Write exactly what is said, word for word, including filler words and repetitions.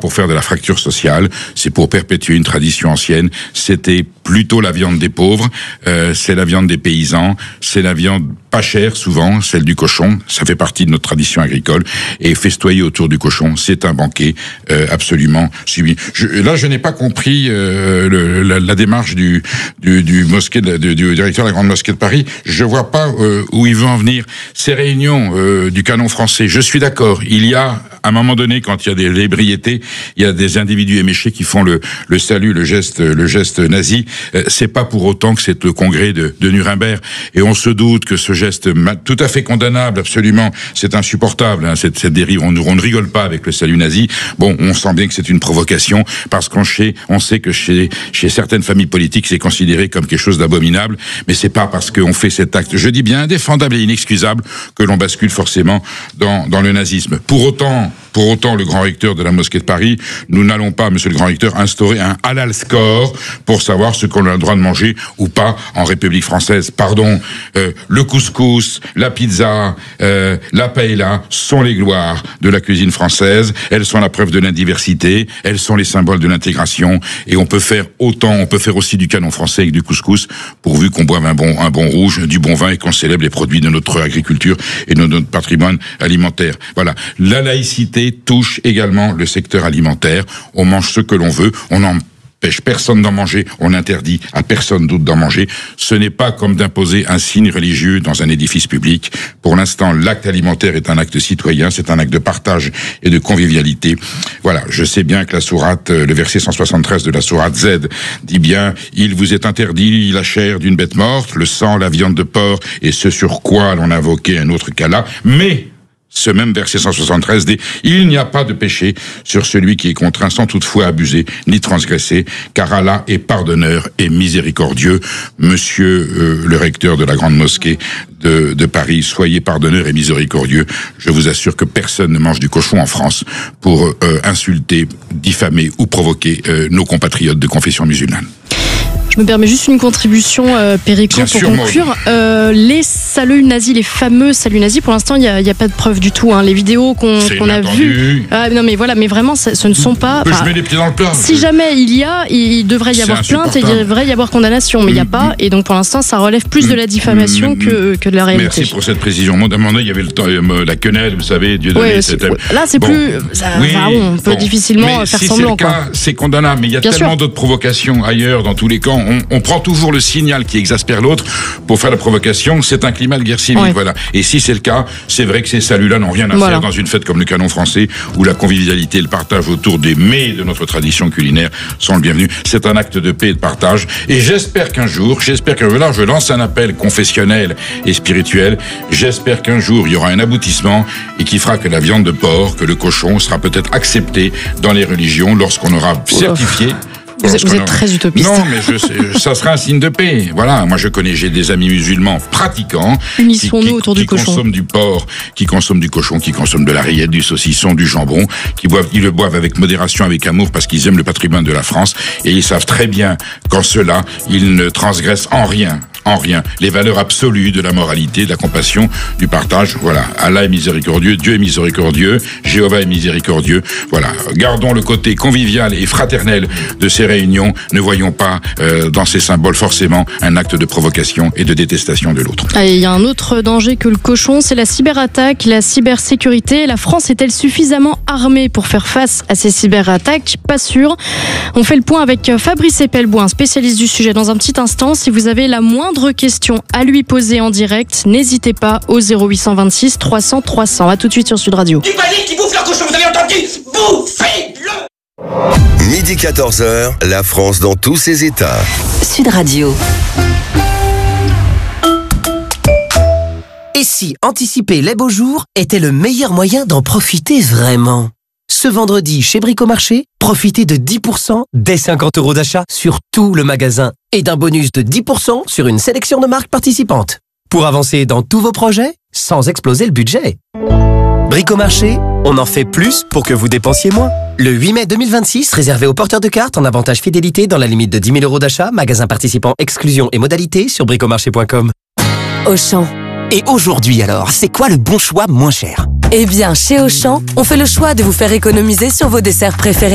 pour faire de la fracture sociale, c'est pour perpétuer une tradition ancienne. C'était plutôt la viande des pauvres, euh, c'est la viande des paysans, c'est la viande pas chère souvent, celle du cochon, ça fait partie de notre tradition agricole, et festoyer autour du cochon, c'est un banquet euh, absolument sublime. Je, là, je n'ai pas compris euh, le, la, la démarche du, du, du, mosquée de, du, du directeur de la Grande Mosquée de Paris. Je vois pas euh, où il veut en venir. Ces réunions euh, du canon français, je suis d'accord, il y a, à un moment donné, quand il y a des ébriétés, il y a des individus éméchés qui font le, le salut, le geste, le geste nazi. Euh, c'est pas pour autant que c'est le congrès de, de Nuremberg, et on se doute que ce geste tout à fait condamnable, absolument, c'est insupportable, hein, cette, cette dérive, on, on ne rigole pas avec le salut nazi. Bon, on sent bien que c'est une provocation, parce qu'on sait, on sait que chez, chez certaines familles politiques, c'est considéré comme quelque chose d'abominable, mais c'est pas parce qu'on fait cet acte, je dis bien indéfendable et inexcusable, que l'on bascule forcément dans, dans le nazisme. Pour autant, pour autant, le grand recteur de la mosquée de Paris, nous n'allons pas, monsieur le grand recteur, instaurer un halal score pour savoir ce qu'on a le droit de manger ou pas en République française. Pardon, euh, le couscous, la pizza, euh, la paella sont les gloires de la cuisine française. Elles sont la preuve de la diversité, elles sont les symboles de l'intégration, et on peut faire autant, on peut faire aussi du canon français avec du couscous, pourvu qu'on boive un bon, un bon rouge, du bon vin, et qu'on célèbre les produits de notre agriculture et de notre patrimoine alimentaire. Voilà. La laïcité touche également le secteur alimentaire. On mange ce que l'on veut, on n'empêche personne d'en manger, on interdit à personne d'autre d'en manger. Ce n'est pas comme d'imposer un signe religieux dans un édifice public. Pour l'instant, l'acte alimentaire est un acte citoyen, c'est un acte de partage et de convivialité. Voilà, je sais bien que la sourate, le verset cent soixante-treize de la sourate Z dit bien « Il vous est interdit la chair d'une bête morte, le sang, la viande de porc et ce sur quoi l'on a invoqué un autre qu'Allah, mais... » Ce même verset cent soixante-treize dit « Il n'y a pas de péché sur celui qui est contraint sans toutefois abuser ni transgresser, car Allah est pardonneur et miséricordieux. » Monsieur euh, le recteur de la Grande Mosquée de, de Paris, soyez pardonneur et miséricordieux. Je vous assure que personne ne mange du cochon en France pour euh, insulter, diffamer ou provoquer euh, nos compatriotes de confession musulmane. Je me permets juste une contribution, euh, Péricot, pour sûr, conclure. Euh, les saluts nazis, les fameux saluts nazis, pour l'instant, il n'y a, a pas de preuve du tout. Hein. Les vidéos qu'on, qu'on a vues... Ah, non, mais voilà, mais vraiment, ça, ce ne sont pas... Je mets les pieds dans le plat. Si jamais il y a, il devrait y avoir plainte et il devrait y avoir condamnation, mais il n'y a pas. Et donc, pour l'instant, ça relève plus de la diffamation que, que de la réalité. Merci pour cette précision. Moi, à un moment donné, il y avait le temps, euh, la quenelle, vous savez, Dieu donné. Ouais, c'était... Là, c'est bon. plus... Ça, oui, enfin, on peut bon. difficilement mais faire si semblant. C'est le cas, c'est condamnable, mais il y a Bien tellement sûr. d'autres provocations ailleurs, dans tous les camps. On, on prend toujours le signal qui exaspère l'autre pour faire la provocation. C'est un climat de guerre civile, ouais. voilà. Et si c'est le cas, c'est vrai que ces saluts-là n'ont rien à voilà. faire dans une fête comme le canon français, où la convivialité et le partage autour des mets de notre tradition culinaire sont le bienvenu. C'est un acte de paix et de partage. Et j'espère qu'un jour, j'espère que là, je lance un appel confessionnel et spirituel. J'espère qu'un jour, il y aura un aboutissement et qui fera que la viande de porc, que le cochon sera peut-être accepté dans les religions lorsqu'on aura certifié. Vous êtes, vous êtes très utopiste. Non, mais je sais, ça sera un signe de paix. Voilà, moi je connais, j'ai des amis musulmans pratiquants Unissons-nous qui, qui, autour qui du cochon. consomment du porc, qui consomment du cochon, qui consomment de la rillette, du saucisson, du jambon, qui boivent, ils le boivent avec modération, avec amour, parce qu'ils aiment le patrimoine de la France, et ils savent très bien qu'en cela, ils ne transgressent en rien. En rien. Les valeurs absolues de la moralité, de la compassion, du partage. Voilà. Allah est miséricordieux, Dieu est miséricordieux, Jéhovah est miséricordieux. Voilà. Gardons le côté convivial et fraternel de ces réunions. Ne voyons pas euh, dans ces symboles forcément un acte de provocation et de détestation de l'autre. Il y a un autre danger que le cochon, c'est la cyberattaque, la cybersécurité. La France est-elle suffisamment armée pour faire face à ces cyberattaques ? Pas sûr. On fait le point avec Fabrice Epelboin, spécialiste du sujet, dans un petit instant. Si vous avez la moindre question à lui poser en direct, n'hésitez pas au zéro huit cent vingt-six trois cents trois cents. À tout de suite sur Sud Radio. Du panier qui bouffe leur cochon, vous avez entendu ? Bouffez-le ! Midi quatorze heures, la France dans tous ses états. Sud Radio. Et si anticiper les beaux jours était le meilleur moyen d'en profiter vraiment ? Ce vendredi, chez Bricomarché, profitez de dix pour cent dès cinquante euros d'achat sur tout le magasin et d'un bonus de dix pour cent sur une sélection de marques participantes. Pour avancer dans tous vos projets, sans exploser le budget. Bricomarché, on en fait plus pour que vous dépensiez moins. Le huit mai deux mille vingt-six, réservé aux porteurs de cartes en avantage fidélité dans la limite de dix mille euros d'achat, magasin participant, exclusion et modalités sur bricomarché point com. Auchan. Et aujourd'hui alors, c'est quoi le bon choix moins cher ? Eh bien, chez Auchan, on fait le choix de vous faire économiser sur vos desserts préférés.